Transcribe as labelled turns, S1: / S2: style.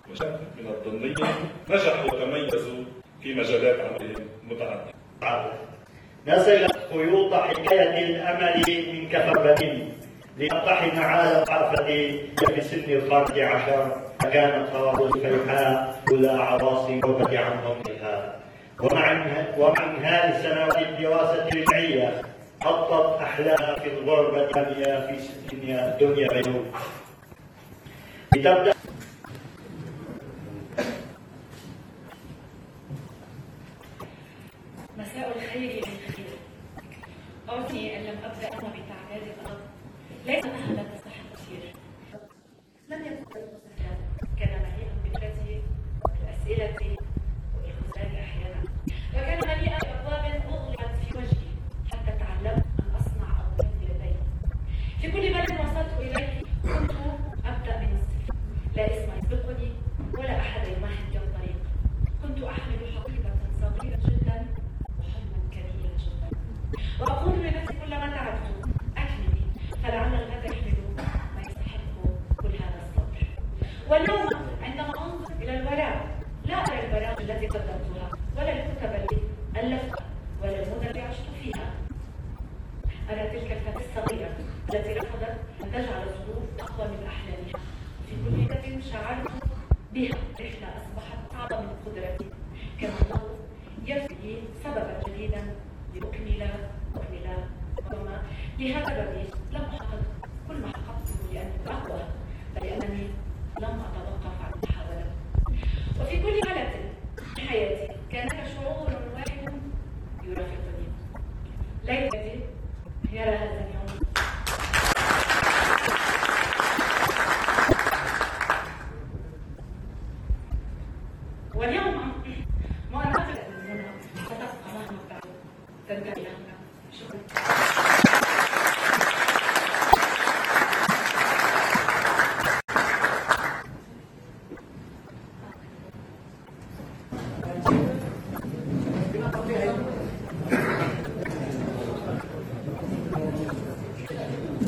S1: من الضمنية نجحوا وتميزوا في مجالات عملهم متعددة.
S2: نزلت خيوط حكاية الأمل من كفر بنين لتقتحم عالم عرفة في سن القرن عشر، فكانت خواطر الفيحاء كل عواصم وبدي عن ضمها. ومع انهاء سنوات الدراسة العلمية خطت أحلامها في الغربة في الدنيا بيروت لتبدأ
S3: مساء الخير يا الخير. أعطني أن لم أبدأ أنا بتعداد الأرض، ليس أحدا تستحق كثير. لم يكن سهلا، كان مليئا بالفكرة والأسئلة والخزان أحيانا، وكان مليئا بأبواب أغلقت في وجهي حتى تعلمت أن أصنع أبواب بيدي. في كل بلد وصلت إليه كنت أبدأ من الصفر، لا اسم يسبقني ولا أحد يمهد لي الطريق. كنت أحمل حقيبة صغيرة جدا وحلما كبيرا جدا، وأقول لنفسي كلما تعبت أكملي، فلعل الغد يحمل ما يستحق كل هذا الصبر. واليوم عندما أنظر إلى الوراء لا أرى البرامج التي قدمتها ولا الكتب التي ألفتها ولا المدن التي عشت فيها. أرى تلك الفتاة الصغيرة التي رفضت أن تجعل الظروف أقوى من أحلامها. في كل ليلة شعرت بها رحلة أصبحت صعبة من قدرتي، كما الله يرسل لي سببا جديدا لأكمل وما لهذا السبب لم أحقق كل ما حققته لأني أقوى، بل لأنني لم أتوقف عن المحاولة. وفي كل حالة في حياتي كان لك شعور واحد يرافقني، ليتني يرى هذا اليوم. واليوم ما أنا أعتقد أن هنا ستبقى مهما بعد تنتهي. شكرا.